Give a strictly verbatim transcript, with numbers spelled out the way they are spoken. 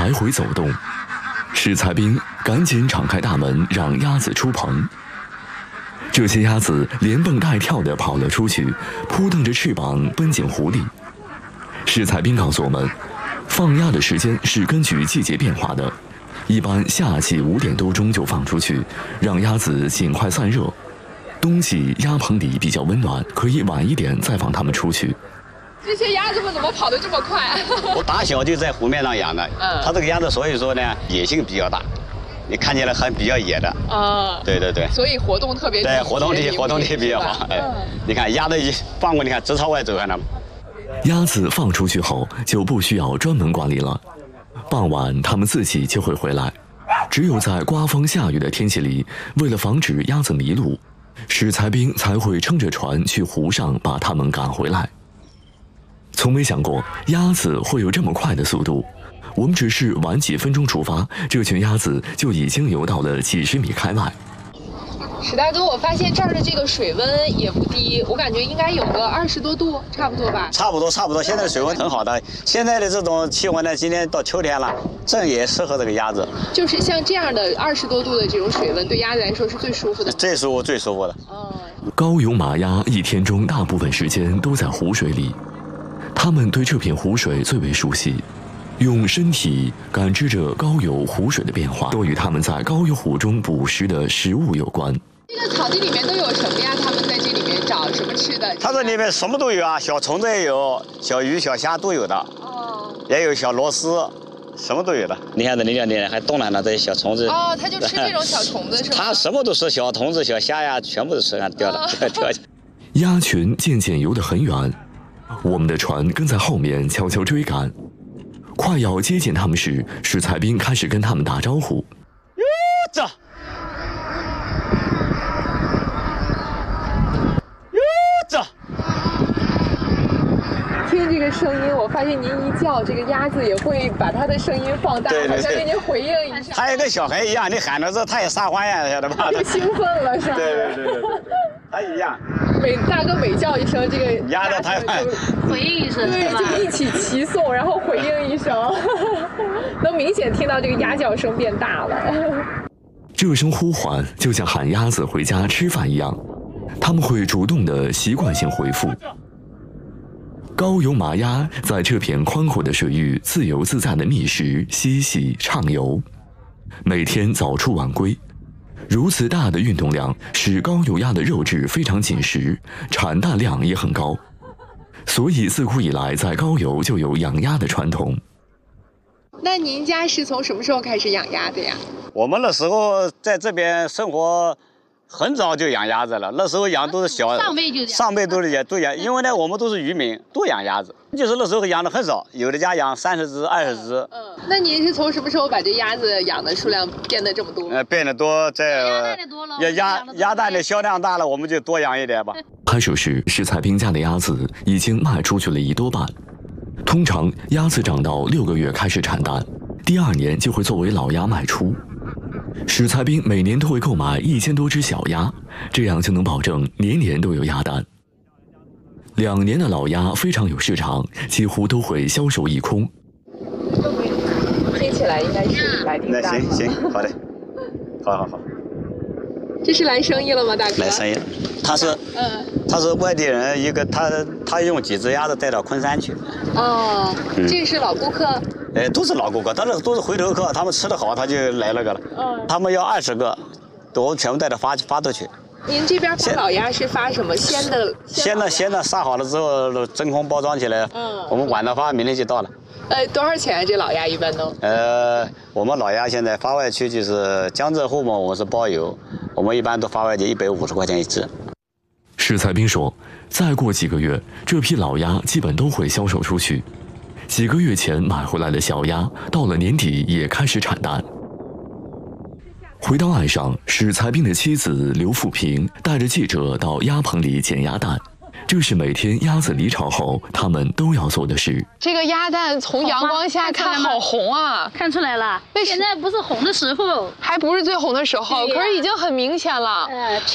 来回走动。史才兵赶紧敞开大门，让鸭子出棚。这些鸭子连蹦带跳地跑了出去，扑腾着翅膀奔进湖里。史才兵告诉我们，放鸭的时间是根据季节变化的，一般夏季五点多钟就放出去，让鸭子尽快散热。冬季鸭棚里比较温暖，可以晚一点再放它们出去。 这些鸭子们怎么跑得这么快？ 我打小就在湖面上养的，嗯，它这个鸭子所以说呢野性比较大，你看起来很比较野的。啊，对对对。 所以活动特别对，活动力活动力比较好。哎，你看鸭子一放过，你看直朝外走，看到吗？ 鸭子放出去后就不需要专门管理了，傍晚它们自己就会回来。只有在刮风下雨的天气里，为了防止鸭子迷路，史才兵才会撑着船去湖上把它们赶回来。从没想过鸭子会有这么快的速度，我们只是晚几分钟出发，这群鸭子就已经游到了几十米开外。 史大哥，我发现这儿的这个水温也不低，我感觉应该有个二十多度，差不多吧？ 差不多，差不多。现在水温很好的，现在的这种气温呢，今天到秋天了，正也适合这个鸭子。 就是像这样的二十多度的这种水温，对鸭子来说是最舒服的。 最舒服，最舒服的。哦。 高邮马鸭一天中大部分时间都在湖水里，它们对这片湖水最为熟悉。用身体感知着高邮湖水的变化，都与它们在高邮湖中捕食的食物有关。 这个草地里面都有什么呀？它们在这里面找什么吃的？ 它这里面什么都有啊，小虫子也有，小鱼、小虾都有的。哦。也有小螺丝，什么都有的。你看这里面还冻了呢，这些小虫子。 哦，它就吃这种小虫子是吧？ 它什么都吃，小虫子、小虾呀，全部都吃，看掉了，掉下。 鸭群渐渐游得很远，我们的船跟在后面悄悄追赶。快要接近他们时，史才兵开始跟他们打招呼。 哟这，哟这。 听这个声音，我发现您一叫，这个鸭子也会把它的声音放大， 对对对， 好像给您回应一下。 它也跟小孩一样，你喊着这，它也撒欢呀，晓得吧？ 就兴奋了，是吧？ 对对对对对，它一样。 每大哥每叫一声，这个鸭子它回应一声， 对，就一起齐颂，然后回应一声，能明显听到这个鸭叫声变大了。 这声呼唤就像喊鸭子回家吃饭一样，它们会主动的习惯性回复。高邮马鸭在这片宽阔的水域自由自在的觅食、嬉戏、畅游，每天早出晚归。如此大的运动量使高邮鸭的肉质非常紧实，产蛋量也很高，所以自古以来在高邮就有养鸭的传统。 那您家是从什么时候开始养鸭的呀？ 我们那时候在这边生活很早就养鸭子了，那时候养都是小上辈就养， 上辈都是也都养，因为呢我们都是渔民，都养鸭子，就是那时候养的很少，有的家养三十只、二十只。 嗯，那您是从什么时候把这鸭子养的数量变得这么多？ 呃，变得多，在鸭蛋的多了， 鸭鸭鸭蛋的销量大了，我们就多养一点吧。 拍摄时，史才兵家的鸭子已经卖出去了一多半。通常鸭子长到六个月开始产蛋，第二年就会作为老鸭卖出。史才兵每年都会购买一千多只小鸭，这样就能保证年年都有鸭蛋。两年的老鸭非常有市场，几乎都会销售一空。 听起来应该是来订单。 那行行，好的，好好好。 这是来生意了吗，大哥？ 来生意，他是，嗯，他是外地人，一个他他用几只鸭子带到昆山去。 哦，嗯、这是老顾客。 哎，都是老顾客，但是都是回头客，他们吃得好，他就来那个了。嗯，他们要二十个，我们全部带着发发出去。 您这边发老鸭是发什么？鲜的？ 鲜的，鲜的，杀好了之后真空包装起来。嗯，我们晚上发，明天就到了。 呃，多少钱啊？这老鸭一般都？ 呃，我们老鸭现在发外去就是江浙沪嘛，我们是包邮，我们一般都发外就一百五十块钱一只。 史才兵说，再过几个月，这批老鸭基本都会销售出去。几个月前买回来的小鸭，到了年底也开始产蛋。回到岸上，史才兵的妻子刘富平带着记者到鸭棚里捡鸭蛋，这是每天鸭子离巢后他们都要做的事。 这个鸭蛋从阳光下看好红啊， 看出来了。现在不是红的时候， 还不是最红的时候，可是已经很明显了。呃